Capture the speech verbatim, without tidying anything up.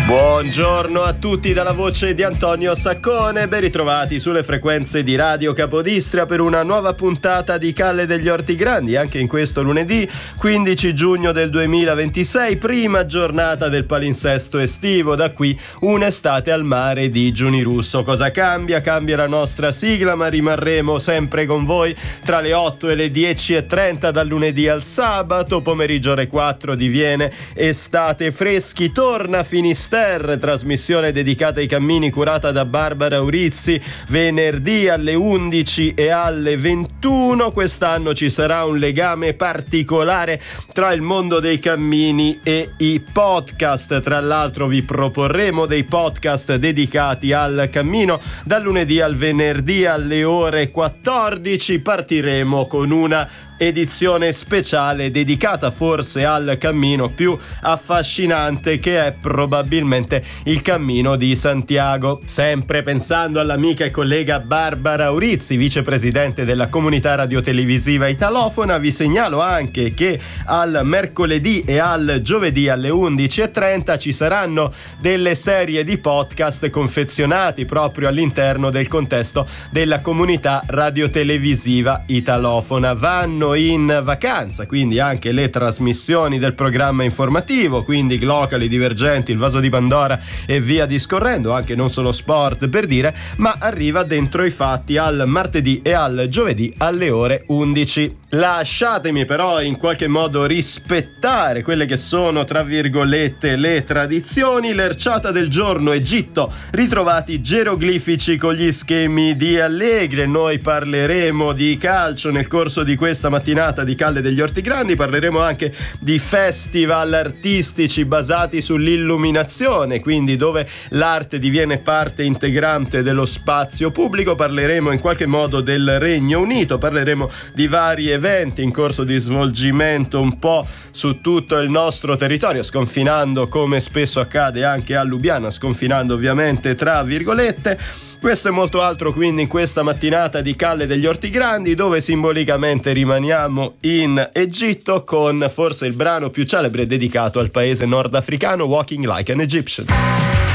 Buongiorno a tutti dalla voce di Antonio Saccone, ben ritrovati sulle frequenze di Radio Capodistria per una nuova puntata di Calle degli Orti Grandi, anche in questo lunedì quindici giugno del duemilaventisei, prima giornata del palinsesto estivo, da qui un'estate al mare di Giuni Russo. Cosa cambia? Cambia la nostra sigla, ma rimarremo sempre con voi tra le otto e le dieci e trenta dal lunedì al sabato, pomeriggio ore quattro diviene Estate Freschi, torna Finisterre, trasmissione dedicata ai cammini curata da Barbara Urizzi, venerdì alle undici e alle ventuno. Quest'anno ci sarà un legame particolare tra il mondo dei cammini e i podcast. Tra l'altro vi proporremo dei podcast dedicati al cammino dal lunedì al venerdì alle ore quattordici. Partiremo con una edizione speciale dedicata forse al cammino più affascinante, che è probabilmente il Cammino di Santiago. Sempre pensando all'amica e collega Barbara Urizzi, vicepresidente della comunità radiotelevisiva italofona, vi segnalo anche che al mercoledì e al giovedì alle undici e trenta ci saranno delle serie di podcast confezionati proprio all'interno del contesto della comunità radiotelevisiva italofona. Vanno in vacanza quindi anche le trasmissioni del programma informativo, quindi Locali, Divergenti, Il Vaso di Pandora e via discorrendo, anche Non Solo Sport per dire, ma arriva Dentro i Fatti al martedì e al giovedì alle ore undici. Lasciatemi però in qualche modo rispettare quelle che sono, tra virgolette, le tradizioni. L'erciata del giorno: Egitto, ritrovati geroglifici con gli schemi di Allegri. Noi parleremo di calcio nel corso di questa mattinata di Calle degli Orti Grandi, parleremo anche di festival artistici basati sull'illuminazione, quindi dove l'arte diviene parte integrante dello spazio pubblico. Parleremo in qualche modo del Regno Unito, parleremo di vari eventi in corso di svolgimento un po' su tutto il nostro territorio, sconfinando come spesso accade anche a Lubiana, sconfinando ovviamente tra virgolette. Questo e molto altro quindi in questa mattinata di Calle degli Orti Grandi, dove simbolicamente rimaniamo in Egitto con forse il brano più celebre dedicato al paese nordafricano, Walking Like an Egyptian.